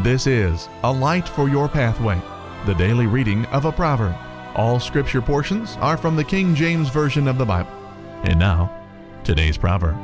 This is A Light for Your Pathway, the daily reading of a proverb. All scripture portions are from the King James Version of the Bible. And now, today's proverb.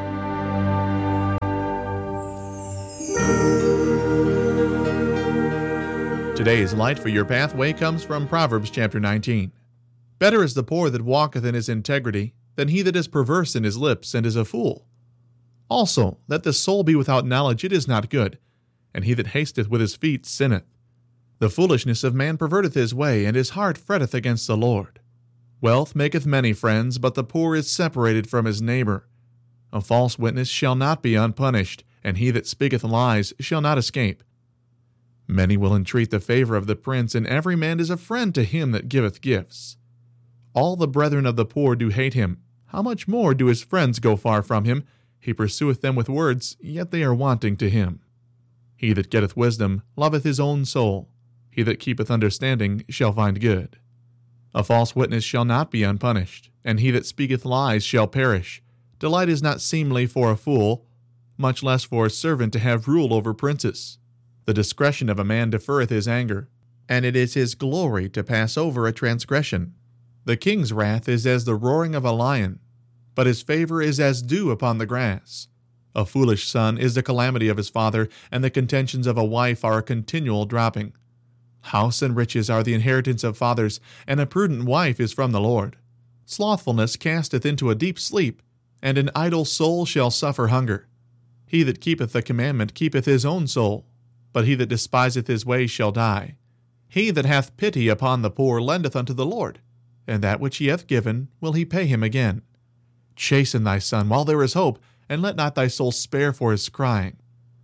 Today's Light for Your Pathway comes from Proverbs chapter 19. Better is the poor that walketh in his integrity than he that is perverse in his lips and is a fool. Also, that the soul be without knowledge, it is not good, and he that hasteth with his feet sinneth. The foolishness of man perverteth his way, and his heart fretteth against the Lord. Wealth maketh many friends, but the poor is separated from his neighbor. A false witness shall not be unpunished, and he that speaketh lies shall not escape. Many will entreat the favor of the prince, and every man is a friend to him that giveth gifts. All the brethren of the poor do hate him. How much more do his friends go far from him? He pursueth them with words, yet they are wanting to him. He that getteth wisdom loveth his own soul. He that keepeth understanding shall find good. A false witness shall not be unpunished, and he that speaketh lies shall perish. Delight is not seemly for a fool, much less for a servant to have rule over princes. The discretion of a man deferreth his anger, and it is his glory to pass over a transgression. The king's wrath is as the roaring of a lion, but his favor is as dew upon the grass. A foolish son is the calamity of his father, and the contentions of a wife are a continual dropping. House and riches are the inheritance of fathers, and a prudent wife is from the Lord. Slothfulness casteth into a deep sleep, and an idle soul shall suffer hunger. He that keepeth the commandment keepeth his own soul, but he that despiseth his way shall die. He that hath pity upon the poor lendeth unto the Lord, and that which he hath given will he pay him again. Chasten thy son while there is hope, and let not thy soul spare for his crying.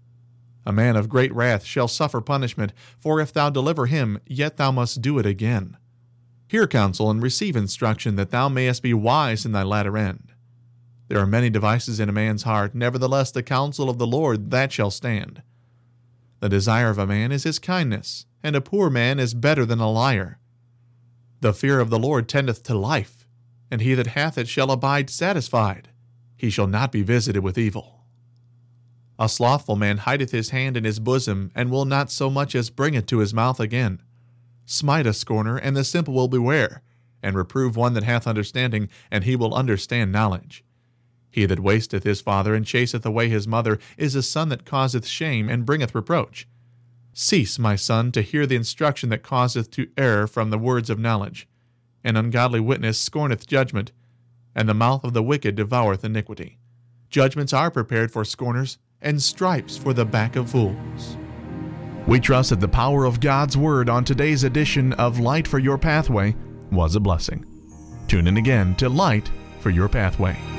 A man of great wrath shall suffer punishment, for if thou deliver him, yet thou must do it again. Hear counsel and receive instruction, that thou mayest be wise in thy latter end. There are many devices in a man's heart, nevertheless the counsel of the Lord that shall stand. The desire of a man is his kindness, and a poor man is better than a liar. The fear of the Lord tendeth to life, and he that hath it shall abide satisfied. He shall not be visited with evil. A slothful man hideth his hand in his bosom, and will not so much as bring it to his mouth again. Smite a scorner, and the simple will beware, and reprove one that hath understanding, and he will understand knowledge. He that wasteth his father, and chaseth away his mother, is a son that causeth shame, and bringeth reproach. Cease, my son, to hear the instruction that causeth to err from the words of knowledge. An ungodly witness scorneth judgment, and the mouth of the wicked devoureth iniquity. Judgments are prepared for scorners, and stripes for the back of fools. We trust that the power of God's Word on today's edition of Light for Your Pathway was a blessing. Tune in again to Light for Your Pathway.